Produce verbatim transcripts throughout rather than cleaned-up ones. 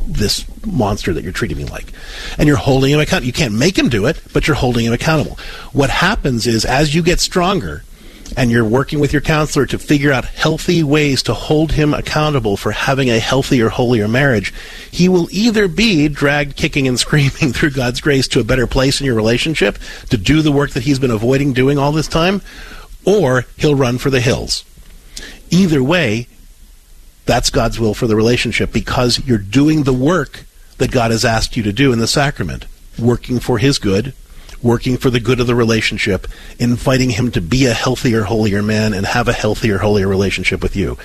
this monster that you're treating me like. And you're holding him accountable. You can't make him do it, but you're holding him accountable. What happens is, as you get stronger, and you're working with your counselor to figure out healthy ways to hold him accountable for having a healthier, holier marriage, he will either be dragged kicking and screaming through God's grace to a better place in your relationship to do the work that he's been avoiding doing all this time, or he'll run for the hills. Either way, that's God's will for the relationship, because you're doing the work that God has asked you to do in the sacrament, working for his good, working for the good of the relationship, inviting him to be a healthier, holier man and have a healthier, holier relationship with you.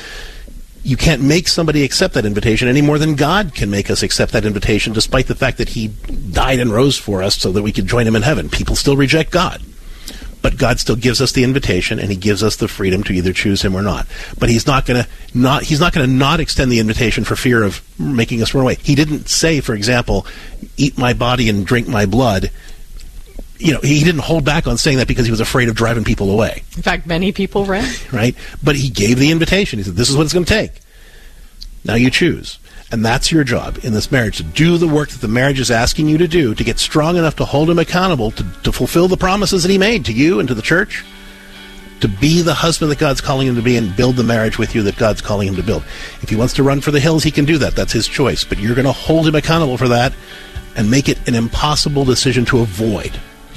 You can't make somebody accept that invitation any more than God can make us accept that invitation, despite the fact that he died and rose for us so that we could join him in heaven. People still reject God. But God still gives us the invitation, and he gives us the freedom to either choose him or not. But he's not going to not he's not going to not extend the invitation for fear of making us run away. He didn't say, for example, eat my body and drink my blood. You know, he didn't hold back on saying that because he was afraid of driving people away. In fact, many people ran. Right? But he gave the invitation. He said, this is what it's going to take. Now you choose. And that's your job in this marriage, to do the work that the marriage is asking you to do, to get strong enough to hold him accountable, to, to fulfill the promises that he made to you and to the church, to be the husband that God's calling him to be and build the marriage with you that God's calling him to build. If he wants to run for the hills, he can do that. That's his choice. But you're going to hold him accountable for that and make it an impossible decision to avoid.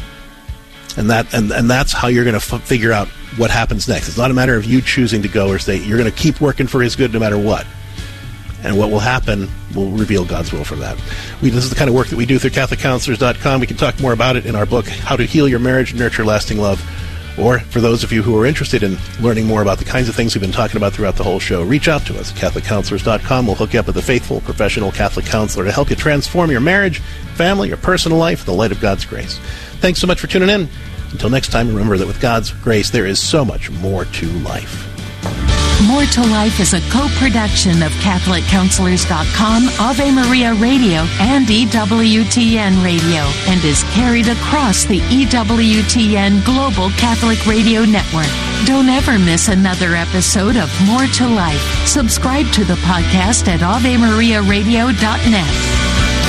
And that and, and that's how you're going to f- figure out what happens next. It's not a matter of you choosing to go or stay. You're going to keep working for his good no matter what. And what will happen will reveal God's will for that. We, this is the kind of work that we do through Catholic Counselors dot com. We can talk more about it in our book, How to Heal Your Marriage and Nurture Lasting Love. Or for those of you who are interested in learning more about the kinds of things we've been talking about throughout the whole show, reach out to us at Catholic Counselors dot com. We'll hook you up with a faithful, professional Catholic counselor to help you transform your marriage, family, your personal life in the light of God's grace. Thanks so much for tuning in. Until next time, remember that with God's grace, there is so much more to life. More to Life is a co-production of Catholic Counselors dot com, Ave Maria Radio, and E W T N Radio, and is carried across the E W T N Global Catholic Radio Network. Don't ever miss another episode of More to Life. Subscribe to the podcast at Ave Maria Radio dot net.